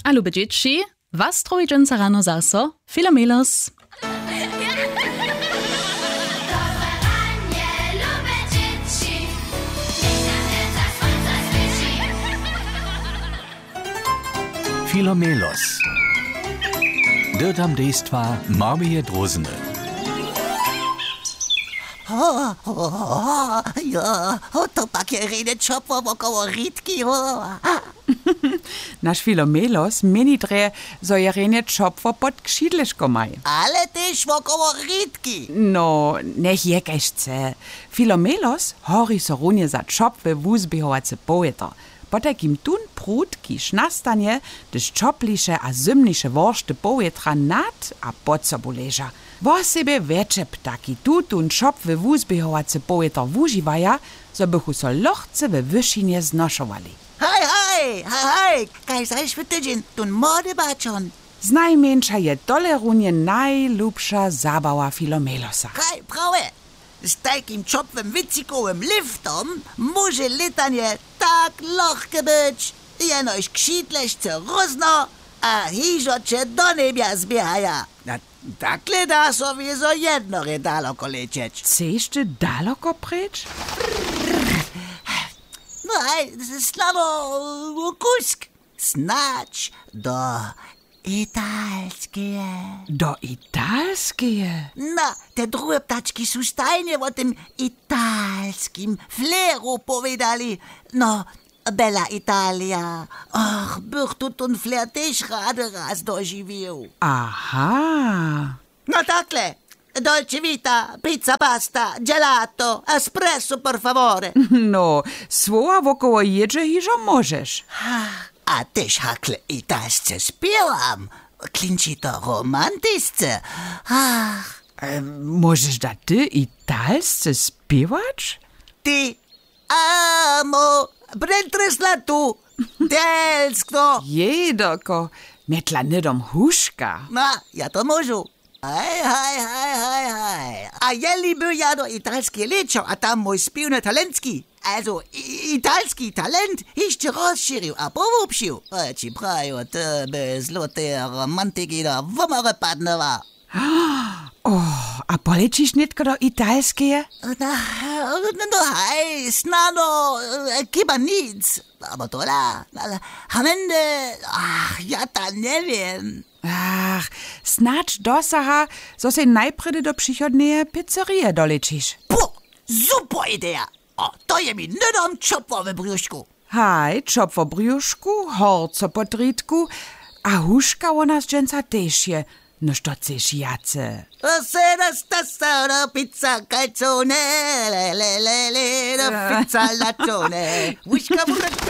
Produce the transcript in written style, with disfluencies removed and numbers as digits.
A lube dzieci, was trójdzienca rano zaso, Filomelos. Filomelos. Dirtam dejstva Marmije Drozene. To pakie rejne čopvo wokoło Ritki. Naš Filomelos meni dre, zo je rejne čopvo pod kšidleško maj. Ale też wokoło Ritki. No, nech je kaj chce. Filomelos hori so runje za čopve wuzbihovace poeta. Potakim tun prutki šnastanje, gdyż čopliše a zymniše woršte poetra nad a pod sobu leža. Vo sebe veče ptaki tutun čopve wuzbihovace poeta wuživaja, zo bychu so lochce we wyšinie znošovali. Hej, kaj zaś w tydzień, tun mody baczon. Znajmniejsza je dole runje najlubsza zabawa Filomelosa. Kaj, prawe, z takim czopwym wycikowym liftom może litanie tak lochke być, jenoś ksidleszce rozno, a hiżocze do niebia zbiehaja. Takle da sobie zo jedno daleko lecieć. Chceš ty daleko preč? No hej, slano kusk. Snać do italskie. Do italskie? No, te drugie ptaczki są stajnie o tym italskim fleru powiedzieli. No, bella Italia. Ach, bych tu ten fler też rady raz dożywił. Aha. No takle. Dolce vita, pizza, pasta, gelato, espresso, per favore. No, słowa wokoło jedzie hiżo możesz. A też hakle italsce śpiewam. Klinci to romantyczce. Ach, Możesz da ty italsce śpiewać? ti amo, prentrysla tu, delsko. Jedoko, metla nidom huszka. No, ja to możu. Hej. A ja lubię ja do italskie leczo, a tam mój śpiewny talentski. Also, italski talent jeszcze rozszerzył, a powópsił. Ci prajo, to by złote romantyki do womore padnęła. A polecisz nitko do italskie? No hej, snano, chyba nic. Aber to la, am Ende, ja ta nie wiem. Ach, snacz dosaha, so se najpredy do przychodneje pizzerie dolecisz. Super idea. O, to je mi nydom czopwo w brzuszku. Haj, czop w brzuszku, horco po dritku, a huszka u nas dżęca też je. No što chceš jace? Sera stasera pizza calzone, pizza lacione.